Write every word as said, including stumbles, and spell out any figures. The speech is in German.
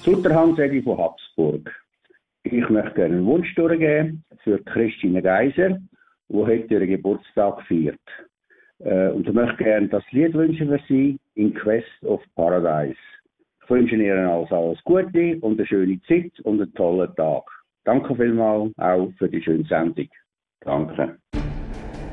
Sutterhand sage ich von Habsburg. Ich möchte gerne einen Wunsch durchgeben für Christine Geiser, die heute ihren Geburtstag feiert. Äh, und ich möchte gerne das Lied wünschen für sie, In Quest of Paradise. Ich wünsche Ihnen alles, alles Gute und eine schöne Zeit und einen tollen Tag. Danke vielmals auch für die schöne Sendung. Danke.